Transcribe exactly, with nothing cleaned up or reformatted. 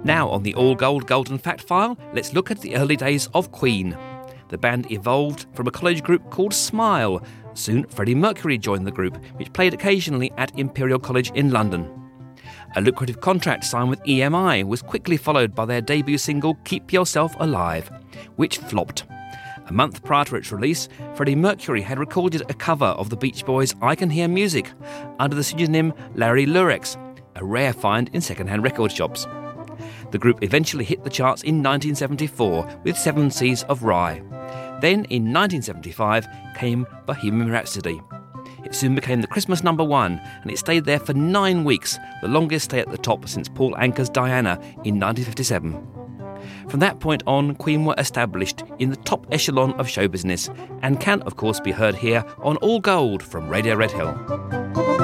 Now on the All Gold Golden Fact File, let's look at the early days of Queen. The band evolved from a college group called Smile. Soon Freddie Mercury joined the group, which played occasionally at Imperial College in London. A lucrative contract signed with E M I was quickly followed by their debut single Keep Yourself Alive, which flopped. A month prior to its release, Freddie Mercury had recorded a cover of the Beach Boys' I Can Hear Music under the pseudonym Larry Lurex, a rare find in second-hand record shops. The group eventually hit the charts in nineteen seventy-four with Seven Seas of Rhye. Then, in nineteen seventy-five, came Bohemian Rhapsody. It soon became the Christmas number one, and it stayed there for nine weeks, the longest stay at the top since Paul Anka's Diana in nineteen fifty-seven. From that point on, Queen were established in the top echelon of show business, and can, of course, be heard here on All Gold from Radio Red Hill.